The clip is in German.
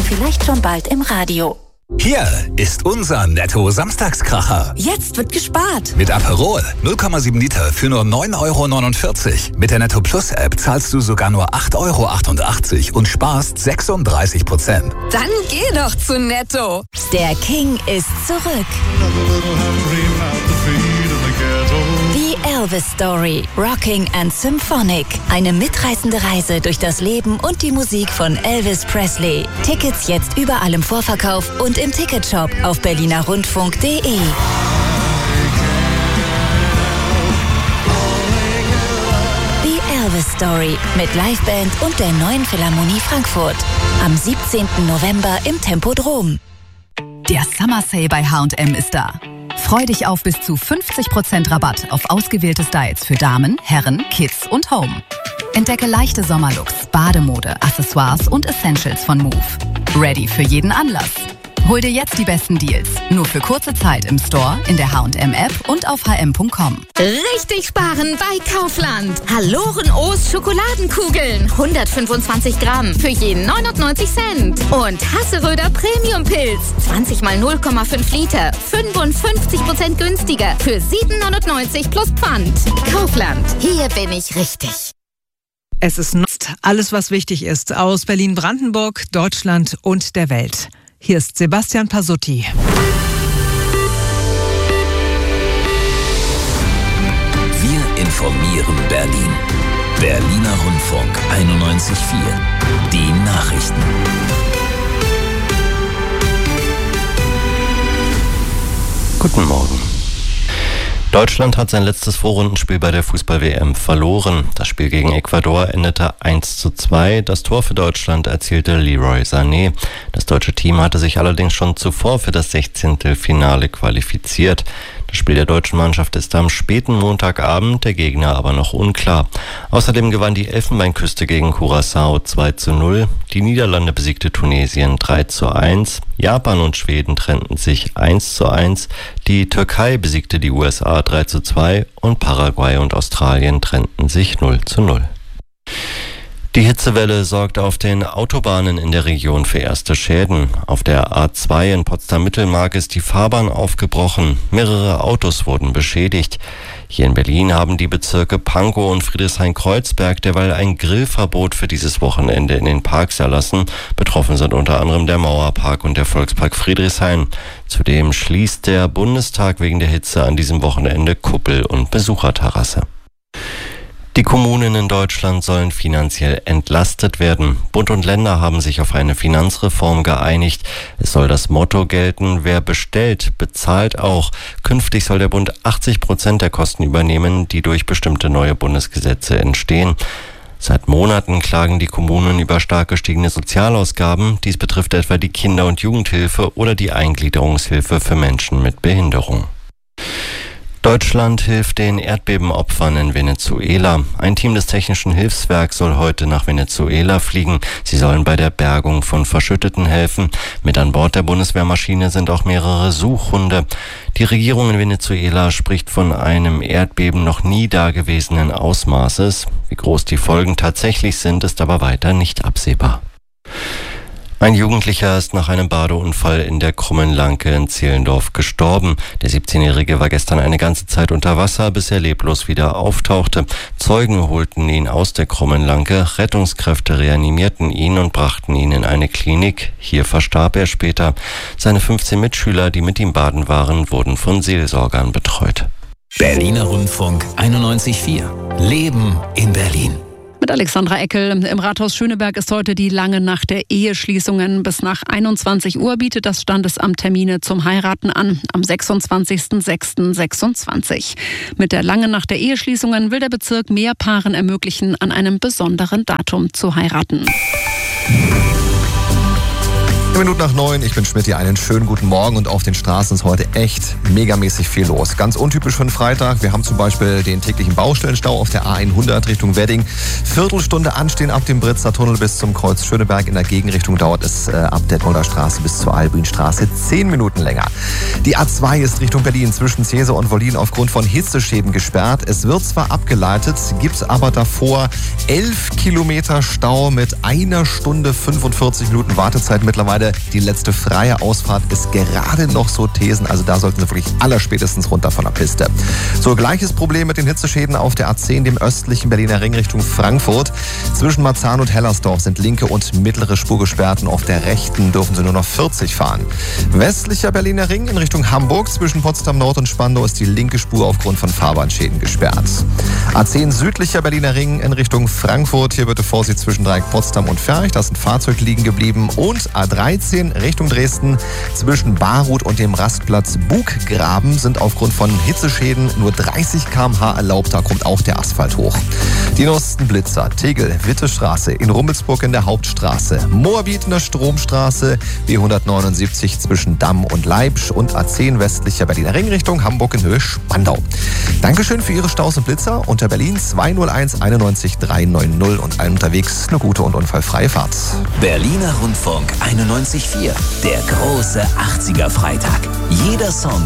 vielleicht schon bald im Radio. Hier ist unser Netto-Samstagskracher. Jetzt wird gespart. Mit Aperol 0,7 Liter für nur 9,49 €. Mit der Netto Plus App zahlst du sogar nur 8,88 € und sparst 36%. Dann geh doch zu Netto. Der King ist zurück. Die Elvis Story, Rocking and Symphonic. Eine mitreißende Reise durch das Leben und die Musik von Elvis Presley. Tickets jetzt überall im Vorverkauf und im Ticketshop auf berlinerrundfunk.de. Die Elvis Story mit Liveband und der Neuen Philharmonie Frankfurt. Am 17. November im Tempodrom. Der Summer Sale bei H&M ist da. Freu dich auf bis zu 50% Rabatt auf ausgewählte Styles für Damen, Herren, Kids und Home. Entdecke leichte Sommerlooks, Bademode, Accessoires und Essentials von Move. Ready für jeden Anlass. Hol dir jetzt die besten Deals. Nur für kurze Zeit im Store, in der H&M-App und auf hm.com. Richtig sparen bei Kaufland. Haloren O's Schokoladenkugeln. 125 Gramm für jeden 99 Cent. Und Hasseröder Premium Pilz. 20 mal 0,5 Liter. 55% günstiger. Für 7,99 plus Pfand. Kaufland. Hier bin ich richtig. Es ist alles, was wichtig ist, aus Berlin-Brandenburg, Deutschland und der Welt. Hier ist Sebastian Pasutti. Wir informieren Berlin. Berliner Rundfunk 91.4. Die Nachrichten. Guten Morgen. Deutschland hat sein letztes Vorrundenspiel bei der Fußball-WM verloren. Das Spiel gegen Ecuador endete 1:2. Das Tor für Deutschland erzielte Leroy Sané. Das deutsche Team hatte sich allerdings schon zuvor für das 16. Finale qualifiziert. Das Spiel der deutschen Mannschaft ist am späten Montagabend, der Gegner aber noch unklar. Außerdem gewann die Elfenbeinküste gegen Curaçao 2:0. Die Niederlande besiegte Tunesien 3:1. Japan und Schweden trennten sich 1:1. Die Türkei besiegte die USA 3:2 und Paraguay und Australien trennten sich 0:0. Die Hitzewelle sorgt auf den Autobahnen in der Region für erste Schäden. Auf der A2 in Potsdam-Mittelmark ist die Fahrbahn aufgebrochen. Mehrere Autos wurden beschädigt. Hier in Berlin haben die Bezirke Pankow und Friedrichshain-Kreuzberg derweil ein Grillverbot für dieses Wochenende in den Parks erlassen. Betroffen sind unter anderem der Mauerpark und der Volkspark Friedrichshain. Zudem schließt der Bundestag wegen der Hitze an diesem Wochenende Kuppel- und Besucherterrasse. Die Kommunen in Deutschland sollen finanziell entlastet werden. Bund und Länder haben sich auf eine Finanzreform geeinigt. Es soll das Motto gelten, wer bestellt, bezahlt auch. Künftig soll der Bund 80% der Kosten übernehmen, die durch bestimmte neue Bundesgesetze entstehen. Seit Monaten klagen die Kommunen über stark gestiegene Sozialausgaben. Dies betrifft etwa die Kinder- und Jugendhilfe oder die Eingliederungshilfe für Menschen mit Behinderung. Deutschland hilft den Erdbebenopfern in Venezuela. Ein Team des Technischen Hilfswerks soll heute nach Venezuela fliegen. Sie sollen bei der Bergung von Verschütteten helfen. Mit an Bord der Bundeswehrmaschine sind auch mehrere Suchhunde. Die Regierung in Venezuela spricht von einem Erdbeben noch nie dagewesenen Ausmaßes. Wie groß die Folgen tatsächlich sind, ist aber weiter nicht absehbar. Ein Jugendlicher ist nach einem Badeunfall in der Krummenlanke in Zehlendorf gestorben. Der 17-Jährige war gestern eine ganze Zeit unter Wasser, bis er leblos wieder auftauchte. Zeugen holten ihn aus der Krummenlanke, Rettungskräfte reanimierten ihn und brachten ihn in eine Klinik. Hier verstarb er später. Seine 15 Mitschüler, die mit ihm baden waren, wurden von Seelsorgern betreut. Berliner Rundfunk 91.4. Leben in Berlin. Mit Alexandra Eckel. Im Rathaus Schöneberg ist heute die lange Nacht der Eheschließungen. Bis nach 21 Uhr bietet das Standesamt Termine zum Heiraten an. Am 26.06.26. Mit der langen Nacht der Eheschließungen will der Bezirk mehr Paaren ermöglichen, an einem besonderen Datum zu heiraten. Minuten nach 9, ich bin Schmidt, einen schönen guten Morgen und auf den Straßen ist heute echt megamäßig viel los. Ganz untypisch für einen Freitag. Wir haben zum Beispiel den täglichen Baustellenstau auf der A100 Richtung Wedding. Viertelstunde Anstehen ab dem Britzer Tunnel bis zum Kreuz Schöneberg. In der Gegenrichtung dauert es ab der Detmolder Straße bis zur Albinstraße 10 Minuten länger. Die A2 ist Richtung Berlin zwischen Cäsar und Wollin aufgrund von Hitzeschäden gesperrt. Es wird zwar abgeleitet, gibt aber davor 11 Kilometer Stau mit 1 Stunde 45 Minuten Wartezeit mittlerweile. Die letzte freie Ausfahrt ist gerade noch so Thesen, also da sollten Sie wirklich allerspätestens runter von der Piste. So, gleiches Problem mit den Hitzeschäden auf der A10, dem östlichen Berliner Ring Richtung Frankfurt. Zwischen Marzahn und Hellersdorf sind linke und mittlere Spur gesperrt und auf der rechten dürfen Sie nur noch 40 fahren. Westlicher Berliner Ring in Richtung Hamburg, zwischen Potsdam Nord und Spandau ist die linke Spur aufgrund von Fahrbahnschäden gesperrt. A10 südlicher Berliner Ring in Richtung Frankfurt, hier bitte Vorsicht zwischen Dreieck Potsdam und Ferch, da ist ein Fahrzeug liegen geblieben. Und A13 Richtung Dresden zwischen Baruth und dem Rastplatz Buggraben sind aufgrund von Hitzeschäden nur 30 km/h erlaubt, da kommt auch der Asphalt hoch. Die neuesten Blitzer, Tegel, Wittestraße, in Rummelsburg in der Hauptstraße, Moabit in der Stromstraße, B179 zwischen Damm und Leipzig und A10 westlicher Berliner Ring Richtung Hamburg in Höhe Spandau. Dankeschön für Ihre Staus und Blitzer. Unter Berlin 201 91 390 und allen unterwegs eine gute und unfallfreie Fahrt. Berliner Rundfunk 91.4, der große 80er Freitag. Jeder Song